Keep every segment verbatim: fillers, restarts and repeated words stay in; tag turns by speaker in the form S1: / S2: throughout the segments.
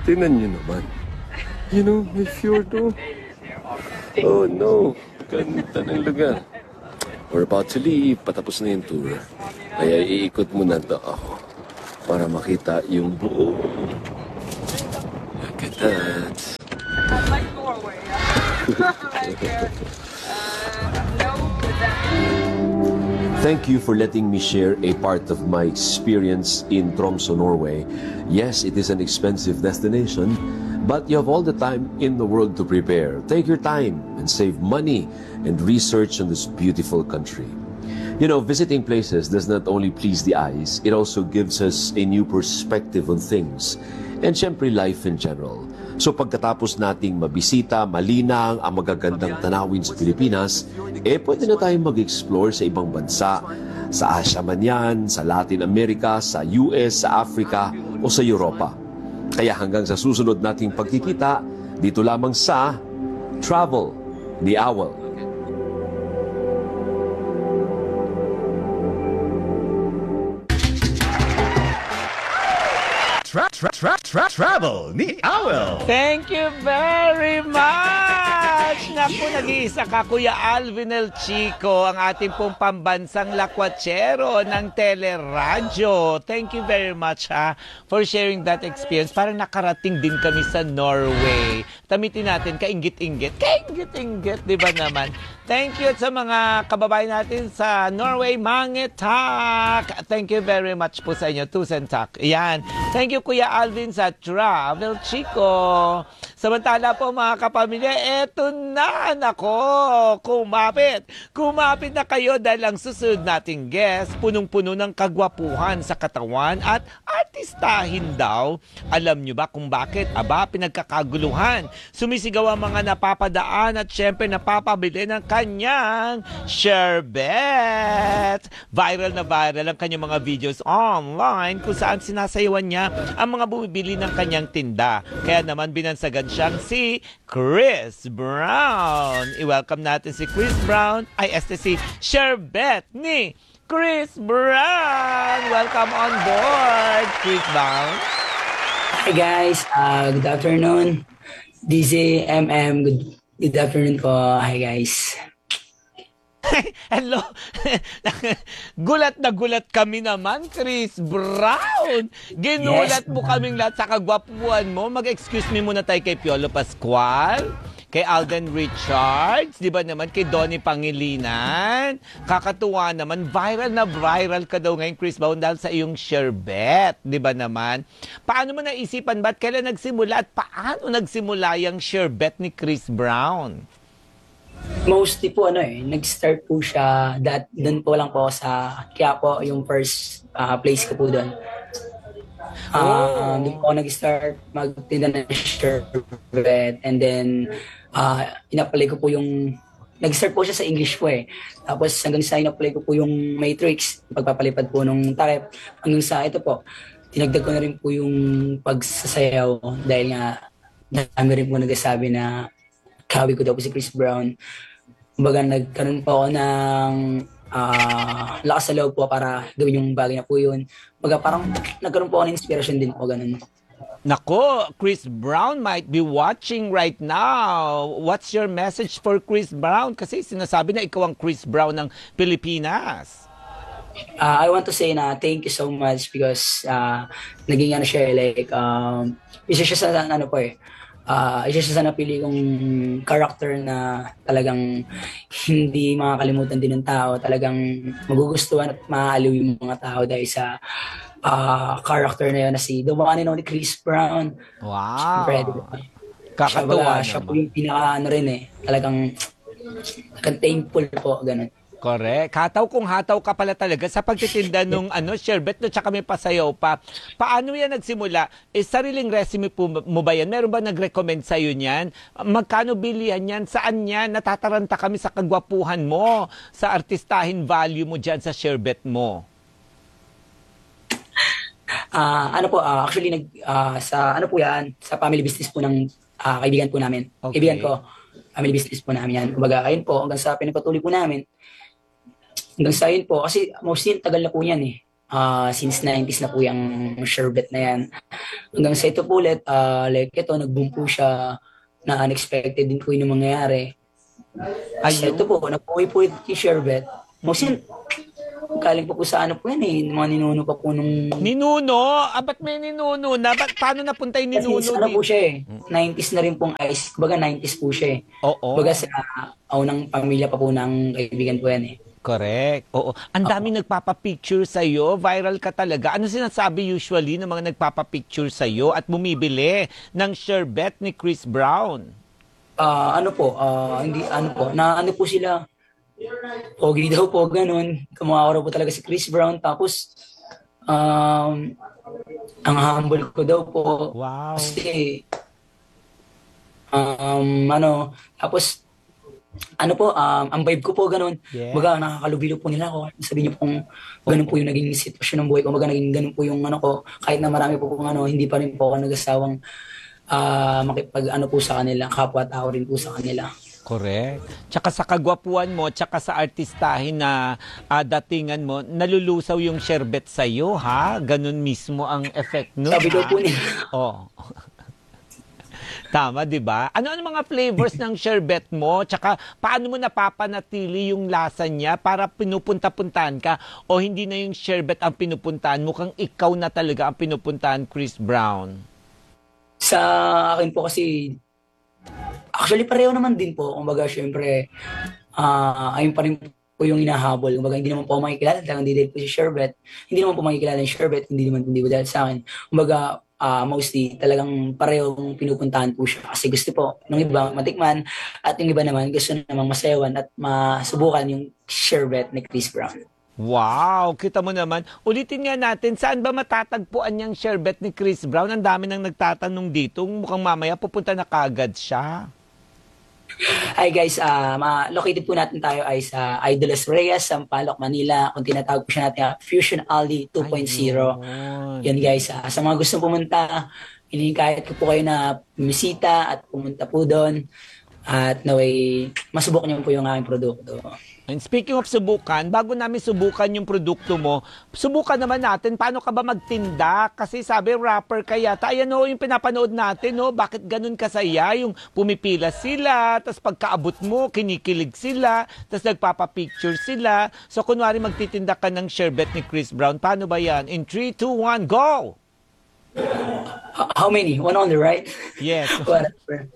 S1: Tingnan nyo naman. You know, may fjord to. Oh no, ganda ng lugar. We're about to leave. Patapos na yung tour. Kaya iikot muna to ako para makita yung buo. Look at that.
S2: Like Norway. Like, uh, no,
S1: Thank you for letting me share a part of my experience in Tromsø, Norway. Yes, it is an expensive destination, but you have all the time in the world to prepare. Take your time and save money and research on this beautiful country. You know, visiting places does not only please the eyes, it also gives us a new perspective on things and syempre life in general. So pagkatapos nating mabisita, malinang ang magagandang tanawin sa Pilipinas, eh pwede na tayong mag-explore sa ibang bansa, sa Asia man yan, sa Latin America, sa U S, sa Africa o sa Europa. Kaya hanggang sa susunod nating pagkikita, dito lamang sa Travel ni Owl.
S3: Tra tra tra tra travel ni Owl.
S4: Thank you very much! Naku, nag-iisa ka, Kuya Alvin El Chico, ang ating pong pambansang lakwatsero ng teleradyo. Thank you very much ha, for sharing that experience. Parang nakarating din kami sa Norway. Tamitin natin, kainggit-inggit. Kainggit-inggit, di ba naman? Thank you sa mga kababayan natin sa Norway, Mangetak. Thank you very much po sa inyo, Tusentak. Yan. Thank you, Kuya Alvin, sa Travel Chico. Samantala po mga kapamilya, eto na, nako, kumapit. Kumapit na kayo dahil ang susunod nating guest, punong-puno ng kagwapuhan sa katawan at artistahin daw. Alam nyo ba kung bakit? Aba, pinagkakaguluhan. Sumisigaw ang mga napapadaan at syempre napapabili ng kanyang sherbet. Viral na viral ang kanyang mga videos online kung saan sinasayawan niya ang mga bumibili ng kanyang tinda. Kaya naman binansagan siyang si Chris Brown. I-welcome natin si Chris Brown, ay este si sherbet ni Chris Brown. Welcome on board, Chris Brown.
S5: Hi guys, uh, good afternoon. D Z M M, good, good afternoon po. Hi guys.
S4: Hello. Gulat na gulat kami naman, Chris Brown. Ginulat
S5: Yes,
S4: mo kaming lahat sa kagwapuan mo. Mag-excuse me muna tayo kay Piolo Pascual, kay Alden Richards, di ba naman, kay Donnie Pangilinan. Kakatuwa naman, viral na viral ka daw ngayon, Chris Brown, dahil sa iyong sherbet, di ba naman? Paano mo naisipan ba at kailan nagsimula at paano nagsimula yung sherbet ni Chris Brown?
S5: Mostly po ano eh, nag-start po siya, that, doon po lang po sa Quiapo, yung first uh, place ko po doon. Uh,
S4: Oh.
S5: Doon po ako nag-start magtinda ng sherbet, and then uh, in-apply ko po yung, nag-start po siya sa English po eh. Tapos hanggang sa in-apply ko po yung Matrix, pagpapalipad po nung takip, hanggang sa ito po, tinagdag ko na rin po yung pagsasayaw dahil nga dami rin po nagsasabi na kawi ko daw po si Chris Brown. Kumbaga nagkaroon po ako ng uh, lakas sa loob po para gawin yung bagay na po yun. Kumbaga parang nagkaroon po ako ng inspiration din po, ganun.
S4: Nako, Chris Brown might be watching right now. What's your message for Chris Brown? Kasi sinasabi na ikaw ang Chris Brown ng Pilipinas.
S5: Uh, I want to say na thank you so much because uh, naging ano siya like, um, isa siya sa ano po eh, Uh, isa siya sa napili kong character na talagang hindi makakalimutan din ng tao. Talagang magugustuhan at maaaliw yung mga tao dahil sa uh, character na yun na si the one and only Chris Brown.
S4: Wow.
S5: Siyempre,
S4: kakatuwa
S5: siya, siya po yung pinaka ano rin eh. Talagang, talagang thankful po, ganun.
S4: Correct. Hataw kung hataw ka pala talaga sa pagtitinda nung ano, sherbet na tsaka may pasayaw pa. Paano yan nagsimula? Eh, sariling resume po mo ba yan? Meron ba nag-recommend sa'yo niyan? Magkano bilihan yan? Saan yan? Natataranta kami sa kagwapuhan mo, sa artistahin value mo dyan sa sherbet mo.
S5: Uh, ano po, uh, actually, nag, uh, sa ano po yan, sa family business po ng uh, kaibigan po namin.
S4: Okay.
S5: Kaibigan ko, family business po namin yan. Kumbaga, ayun po, hanggang sa pinagpatuloy po namin, hanggang sa yun po, kasi mostly tagal na po yan eh. Ah, since nineties na po yung sherbet na yan. Hanggang sa ito po ulit, ah, like ito, nag-boom po siya na unexpected din po yung mangyayari. Kasi ito po, napuwi po yung sherbet. Mostly, galing po po sa ano po yan eh, mga ninuno pa po nung...
S4: Ninuno? Ah, ba't may ninuno na? Ba't, paano napunta yung ninuno?
S5: Kasi ano po siya eh, nineties na rin pong ice, baga nineties po siya eh.
S4: Oo.
S5: Baga sa uh, unang pamilya pa po ng kaibigan po yan eh.
S4: Correct. Oo. Ang dami nagpapapicture sa'yo. Viral ka talaga. Ano sinasabi usually ng mga nagpapapicture sa'yo at bumibili ng sherbet ni Chris Brown?
S5: Ah, ano po, ah, hindi, ano po, na ano po sila, pogi daw po, ganun. Kumakaraw po talaga si Chris Brown. Tapos, um, ang humble ko daw po.
S4: Wow.
S5: Kasi, um, ano, tapos, ano po, um, ang vibe ko po, ganun.
S4: Yeah.
S5: Baga, nakakalubilo po nila ako. Sabi niyo pong, ganun po yung naging sitwasyon ng buhay ko. Baga, naging ganun po yung ano ko. Kahit na marami po po, ano, hindi pa rin po ako nag-asawang uh, makipag, ano po sa kanila, kapwa-tao rin po sa kanila.
S4: Correct. Tsaka sa kagwapuan mo, tsaka sa artistahin na uh, datingan mo, nalulusaw yung sherbet sa'yo, ha? Ganun mismo ang effect nun,
S5: Sabi daw
S4: ha?
S5: po nila.
S4: Oh. Tama, di ba? Ano-ano mga flavors ng sherbet mo? Tsaka paano mo napapanatili yung lasa niya para pinupunta-puntahan ka o hindi na yung sherbet ang pinupuntahan mo kang ikaw na talaga ang pinupuntahan, Chris Brown?
S5: Sa akin po kasi, actually pareho naman din po. Kumbaga, syempre, uh, ayun pa rin po yung hinahabol. Kumbaga, hindi naman po ako makikilala dahil hindi dahil po si sherbet. Hindi naman po makikilala yung sherbet, hindi naman hindi po dahil sa akin. Kumbaga, uh, mostly talagang parehong pinupuntahan po siya. Kasi gusto po ng iba matikman at yung iba naman gusto namang masayawan at masubukan yung sherbet ni Chris Brown.
S4: Wow! Kita mo naman. Ulitin nga natin, saan ba matatagpuan yung sherbet ni Chris Brown? Ang dami nang nagtatanong dito. Mukhang mamaya pupunta na kagad siya.
S5: Hi guys, uh, located po natin tayo ay sa Idolos Reyes, Sampaloc, Manila. Kung tinatawag po siya natin, Fusion Alley two point oh. Yan guys, uh, sa mga gustong pumunta, hinihikayat ko po kayo na bumisita at pumunta po doon. At naway, masubok niyo po yung aming produkto.
S4: And speaking of subukan, bago namin subukan yung produkto mo, subukan naman natin paano ka ba magtinda? Kasi sabi, rapper ka yata. Ayan o, yung pinapanood natin, no? Bakit ganun kasaya? Yung pumipila sila, tapos pagkaabot mo, kinikilig sila, tapos nagpapapicture sila. So, kunwari magtitinda ka ng sherbet ni Chris Brown, paano ba yan? In three, two, one, go!
S5: How many? One only, right?
S4: Yes.
S5: Whatever.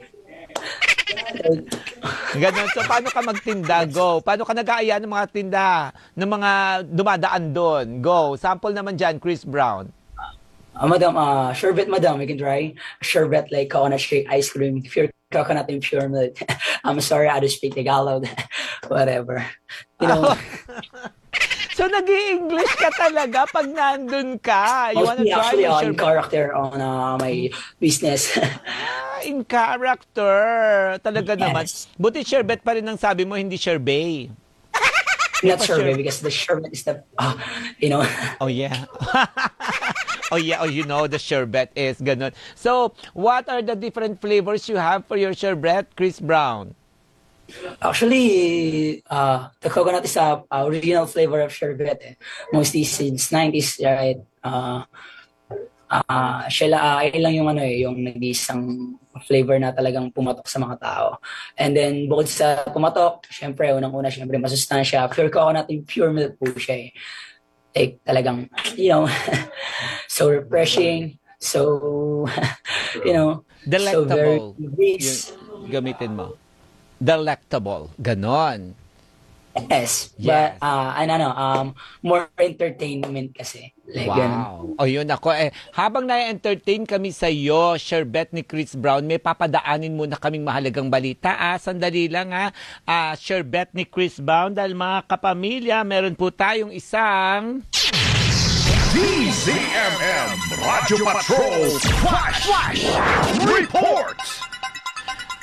S4: Ganun. So, paano ka magtinda? Go. Paano ka nag-aaya ng mga tinda, ng mga dumadaan doon? Go. Sample naman dyan, Chris Brown.
S5: Uh, madam, uh, sherbet, madam, we can try. Sherbet like coconut shake ice cream, pure coconut and pure milk. I'm sorry, I don't speak Tagalog. Whatever. You know.
S4: So, nag-i-English ka talaga pag nandun ka. You wanna
S5: Mostly
S4: try
S5: actually
S4: the
S5: on
S4: sherbet?
S5: character on uh, my business.
S4: In character. Talaga
S5: Yes.
S4: naman. Buti sherbet pa rin ang sabi mo, hindi sherbet.
S5: Not
S4: pa
S5: sherbet
S4: sure.
S5: because the sherbet is the, uh, you know.
S4: Oh, yeah. Oh, yeah. Oh, you know, the sherbet is ganun. So, what are the different flavors you have for your sherbet, Chris Brown?
S5: Actually, uh, the coconut is a, a original flavor of sherbet. Eh. Mostly since nineties, right? Uh, uh, siya lang, uh, lang yung ano eh, yung nag-isang flavor na talagang pumatok sa mga tao. And then, bukod sa pumatok, syempre, unang-una, syempre, masustansya. Pure coconut and pure milk po siya eh. Like, talagang, you know, so refreshing, so, you know, so very
S4: Delectable.
S5: rich.
S4: Yung gamitin mo. Delectable. Ganon.
S5: Yes,
S4: Yes.
S5: but uh, ano, ano, um, more entertainment kasi. Like, ganun.
S4: Wow. O yun ako. Eh, habang na-entertain kami sa iyo, sherbet ni Chris Brown, may papadaanin muna kaming mahalagang balita. Ah, sandali lang ha. Ah, sherbet ni Chris Brown dahil mga kapamilya, meron po tayong isang...
S3: D Z M M Radyo Patrol Flash Flash Report!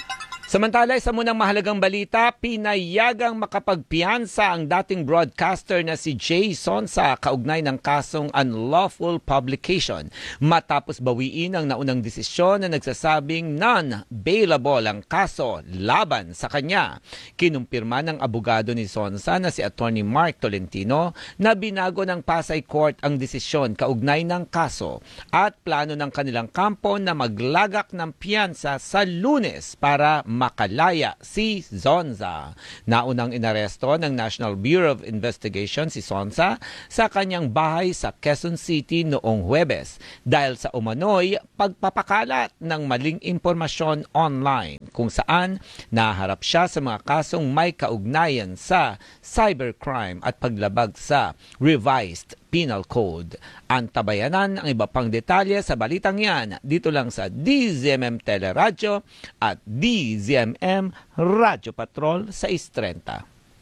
S4: Samantala, sa munang mahalagang balita, pinayagang makapagpiyansa ang dating broadcaster na si Jay Sonsa kaugnay ng kasong unlawful publication matapos bawiin ang naunang desisyon na nagsasabing non-bailable ang kaso laban sa kanya. Kinumpirma ng abogado ni Sonsa na si Attorney Mark Tolentino na binago ng Pasay Court ang desisyon kaugnay ng kaso at plano ng kanilang kampo na maglagak ng piyansa sa Lunes para makalaya si Sonsa. Naunang inaresto ng National Bureau of Investigation si Sonsa sa kanyang bahay sa Quezon City noong Huwebes dahil sa umano'y pagpapakalat ng maling impormasyon online kung saan naharap siya sa mga kasong may kaugnayan sa cybercrime at paglabag sa revised Penal Code. Antabayanan ang iba pang detalye sa balitang yan dito lang sa D Z M M Teleradyo at D Z M M Radyo Patrol sa Istrenta.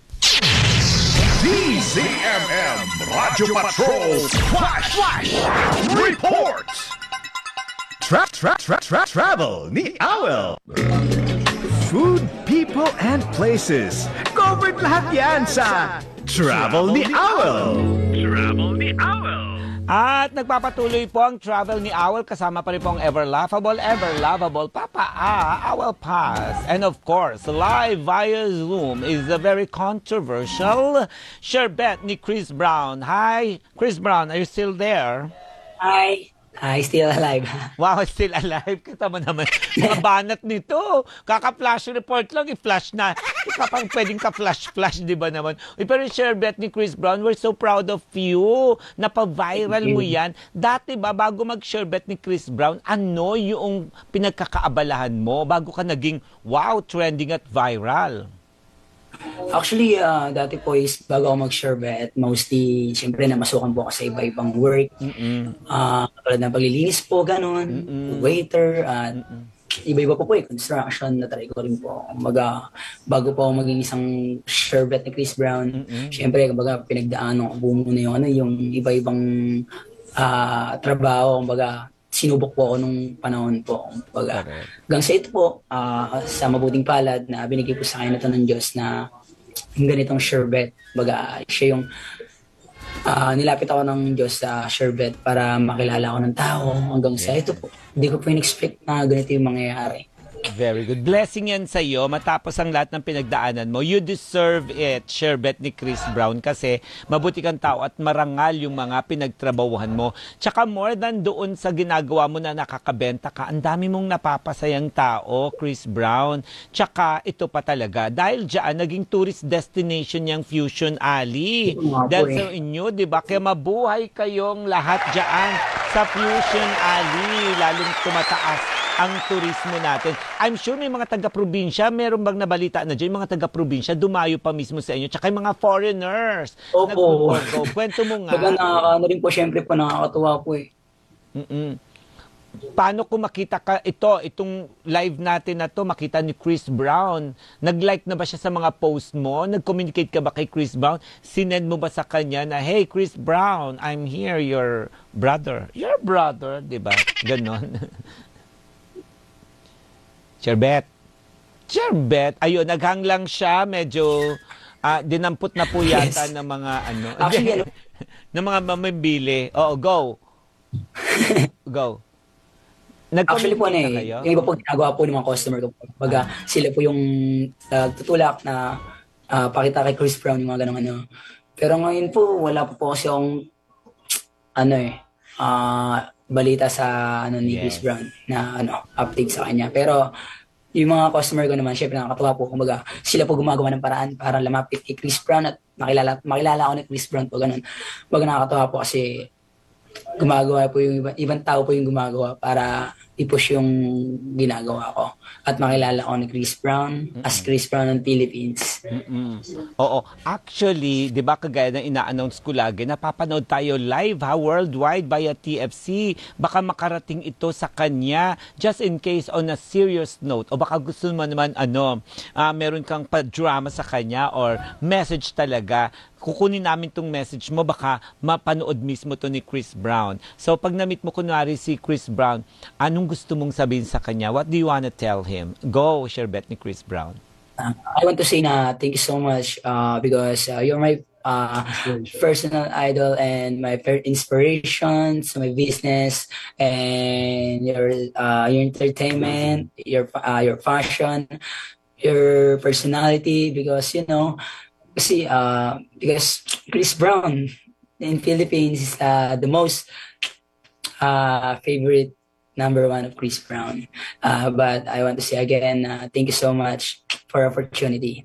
S3: D Z M M Radyo Patrol Flash Flash Reports. Trap Trap Trap Trap Travel ni Awel. Food, people, and places. Covered lahat yan sa Travel ni Awel. Travel ni Awel.
S4: At nagpapatuloy po ang travel ni Awel kasama pa rin po ang ever laughable, ever lovable Papa A, Awel Pass. And of course, live via Zoom is the very controversial Sherbet ni Chris Brown. Hi, Chris Brown, are you still there?
S5: Hi. I still alive.
S4: Wow, still alive. Kita mo naman, mga banat nito. Kaka-flash report lang, i-flash na. Kapag pwedeng ka-flash-flash, di ba naman? Uy, pero Sherbet ni Chris Brown, we're so proud of you. Napa-viral mo yan. Dati ba, bago mag-Sherbet ni Chris Brown, ano yung pinagkakaabalahan mo bago ka naging, wow, trending at viral?
S5: Actually, uh, dati po is bago ako mag-Sherbet, mostly, siyempre, namasukan po ako sa iba-ibang work. Uh, tulad ng paglilinis po, ganun, Mm-mm. waiter, at uh, iba-iba po po eh, construction, na-try ko rin po. Kumbaga, bago po ako maging isang Sherbet ni Chris Brown, Mm-mm. siyempre, kumbaga, pinagdaan ko po muna yung, ano, yung iba-ibang uh, trabaho, kumbaga, sinubok po ako nung panahon po. Kumbaga, hanggang sa ito po, uh, sa mabuting palad na binigay po sa akin ito ng Diyos na yung ganitong Sherbet. Kumbaga, siya yung uh, nilapit ako ng Diyos sa Sherbet para makilala ako ng tao. Hanggang sa ito po, hindi ko po in-expect na ganito yung mangyayari.
S4: Very good. Blessing yan sa iyo matapos ang lahat ng pinagdaanan mo. You deserve it, Sherbet ni Chris Brown, kasi mabuti kang tao at marangal yung mga pinagtrabahuhan mo. Tsaka more than doon sa ginagawa mo na nakakabenta ka, ang dami mong napapasayang tao, Chris Brown. Tsaka ito pa talaga, dahil dyan, naging tourist destination yung Fusion Alley. Dahil sa inyo, di ba? Kaya mabuhay kayong lahat dyan sa Fusion Alley, lalong tumataas ang turismo natin. I'm sure may mga taga-probinsya, meron bang nabalita na dyan, mga taga-probinsya, dumayo pa mismo sa inyo, tsaka yung mga foreigners.
S5: Opo.
S4: Kwento mo nga.
S5: Baga na, ano rin po, syempre po, nakakatuwa po eh.
S4: Mm-mm. Paano kung makita ka, ito, itong live natin na to, makita ni Chris Brown, nag-like na ba siya sa mga post mo? Nag-communicate ka ba kay Chris Brown? Sinend mo ba sa kanya na, hey, Chris Brown, I'm here, your brother. Your brother, di ba? Ganon. Sherbet. Sherbet. Ayun, naghang lang siya. Medyo uh, dinampot na po yata yes. ng mga ano.
S5: Actually,
S4: ng mga mamibili. Oo, go. Go.
S5: Actually po, ano eh, yung iba po ginagawa po ng mga customer ko. Baga, ah. sila po yung uh, tutulak na uh, pakita kay Chris Brown, yung mga ganun ano. Pero ngayon po, wala po po kasi akong ano eh, uh, balita sa ano ni yes. Chris Brown na ano update sa kanya. Pero yung mga customer ko naman, syempre nakakatuwa po. Kumbaga, sila po gumagawa ng paraan para lumapit kay Chris Brown at makilala, makilala ako ni Chris Brown po, ganun. Kumbaga nakakatuwa po kasi gumagawa po yung ibang, ibang tao po yung gumagawa para i-push yung ginagawa ko at makilala ko ni Chris Brown Mm-mm. as Chris Brown ng Philippines.
S4: Mm-mm. Oo. Actually, di ba kagaya ng ina-announce ko lagi, napapanood tayo live ha, worldwide via T F C. Baka makarating ito sa kanya just in case on a serious note. O baka gusto mo naman ano, uh, meron kang pa-drama sa kanya or message talaga. Kukunin namin tong message mo, baka mapanood mismo to ni Chris Brown. So pag na-meet mo kunwari si Chris Brown, anong ang gusto mong sabihin sa kanya? What do you wanna tell him? Go, Sherbet ni Chris Brown.
S5: Uh, I want to say na thank you so much uh, because uh, you're my uh, personal idol and my per- inspiration to my business and your uh, your entertainment, your uh, your fashion, your personality. Because you know, see, uh, because Chris Brown in Philippines is uh, the most uh, favorite number one of Chris Brown. Uh, but I want to say again, uh, thank you so much for the opportunity.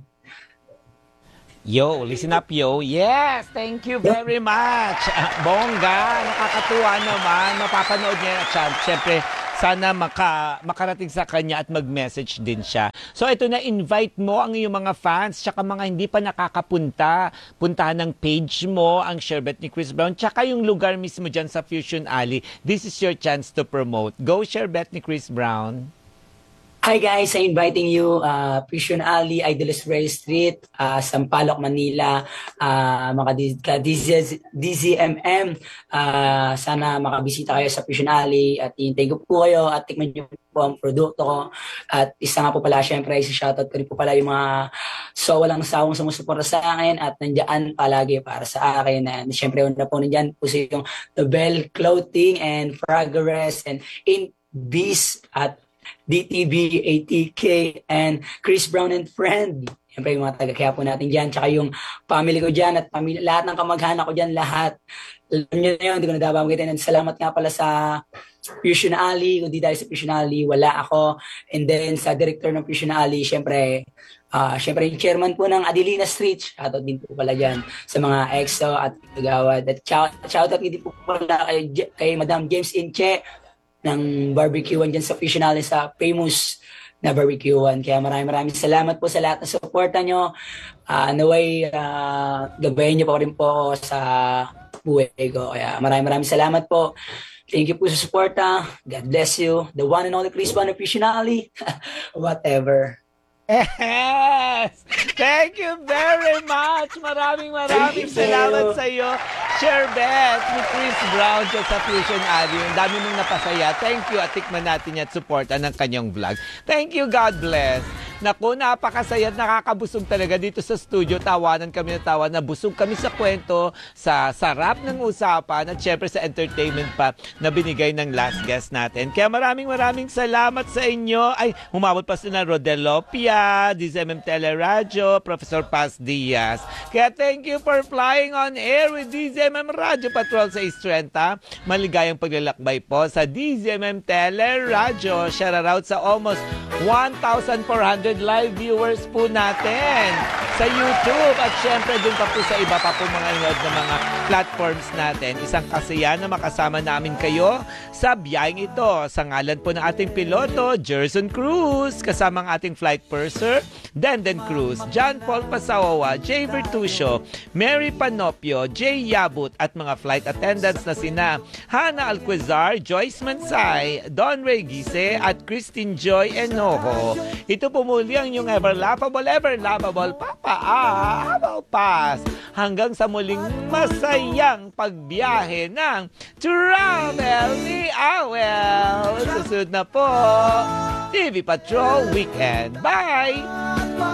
S4: Yo, listen up, yo. Yes, thank you very much. Ah, bongga, nakakatuwa naman. Mapapanood niya at siya. Siyempre, sana maka, makarating sa kanya at mag-message din siya. So ito na, invite mo ang iyong mga fans tsaka mga hindi pa nakakapunta. Puntahan ng page mo, ang Sherbet ni Chris Brown, tsaka yung lugar mismo dyan sa Fusion Alley. This is your chance to promote. Go, Sherbet ni Chris Brown.
S5: Hi guys, I'm inviting you uh, Fusion Alley, Idols Ray Street, uh, Sampaloc, Manila, uh, mga D Z M M. Uh, sana makabisita kayo sa Fusion Alley at hintay ko po kayo at tikman niyo po ang produkto ko. At isa nga po pala, syempre, isa shoutout ko rin po pala yung mga so walang sawang sumusuporta sa akin at nandiyan palagi para sa akin. And syempre, una po nandiyan po si yung The Bell Clothing and Progress and In Beast at D T B, A T K, and Chris Brown and Friend. Siyempre, yung mga taga-kaya po natin dyan. Tsaka yung family ko dyan at family, lahat ng kamag-anak ko dyan, lahat. Alam nyo na yun, hindi ko na dapat magitin. Salamat nga pala sa Fusion Alley. Kung di dahil sa Fusion Alley, wala ako. And then, sa director ng Fusion Alley, siyempre, uh, siyempre yung chairman po ng Adelina Street. Shoutout din po pala dyan sa mga E X O at Kagawad. At shoutout din po pala kay, kay Madam James Inche ng barbecuean dyan sa Fusion Alley, sa famous na barbecuean. Kaya maraming maraming salamat po sa lahat ng suporta nyo. Uh, naway, uh, gabayan nyo po rin po sa buhay ko. Kaya maraming maraming salamat po. Thank you po sa suporta. God bless you. The one and only Chris Brown of Fusion Alley. Whatever.
S4: Yes! Thank you very much! Maraming maraming salamat sa iyo, Sherbet ni Chris Brown dyan sa Fusion Alley. Ang dami mong napasaya. Thank you at tikman natin at supportan ng kanyang vlog. Thank you, God bless. Naku, napakasaya at nakakabusog talaga dito sa studio. Tawanan kami na tawa na busog kami sa kwento, sa sarap ng usapan at syempre sa entertainment pa na binigay ng last guest natin. Kaya maraming maraming salamat sa inyo. Ay, humabot pa sila Rodelopia, D Z M M Teleradyo, Professor Paz Diaz. Kaya thank you for flying on air with D Z M M Radyo Patrol sa Istrenta. Maligayang paglalakbay po sa D Z M M Teleradyo. Shout out sa almost one thousand four hundred live viewers po natin sa YouTube at syempre dun pa po sa iba pa po mga nanood na mga platforms natin. Isang kasiyahan na makasama namin kayo sa biyaheng ito. Sa ngalan po ng ating piloto, Gerson Cruz, kasama ang ating flight purser, Denden Cruz, John Paul Pasawawa, Jay Vertusio, Mary Panopio, Jay Yabut at mga flight attendants na sina Hannah Alquizar, Joyce Mansay, Don Ray Gise at Christine Joy Enojo. Ito po muli ang inyong ever laughable, ever lovable Papa Abaw Paz. Hanggang sa muling masayang pagbiyahe ng Travel ni Awel. Susunod na po, T V Patrol Weekend. Bye!